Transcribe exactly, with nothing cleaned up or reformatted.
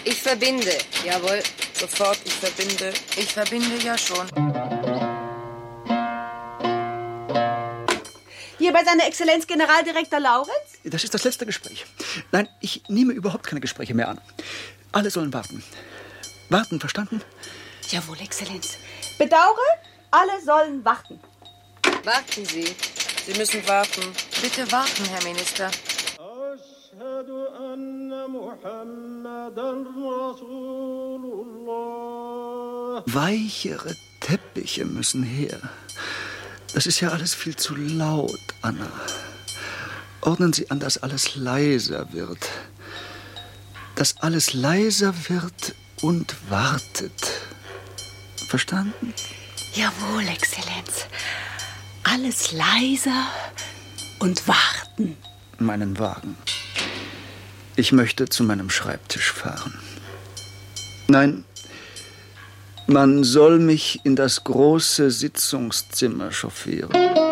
Ich verbinde. Jawohl, sofort, ich verbinde. Ich verbinde ja schon. Hier bei seiner Exzellenz Generaldirektor Laurenz? Das ist das letzte Gespräch. Nein, ich nehme überhaupt keine Gespräche mehr an. Alle sollen warten. Warten, verstanden? Jawohl, Exzellenz. Bedaure, alle sollen warten. Warten Sie. Sie müssen warten. Bitte warten, Herr Minister. Weichere Teppiche müssen her. Das ist ja alles viel zu laut, Anna. Ordnen Sie an, dass alles leiser wird. Dass alles leiser wird und wartet. Verstanden? Jawohl, Exzellenz. Alles leiser und warten. Meinen Wagen. Ich möchte zu meinem Schreibtisch fahren. Nein, man soll mich in das große Sitzungszimmer chauffieren.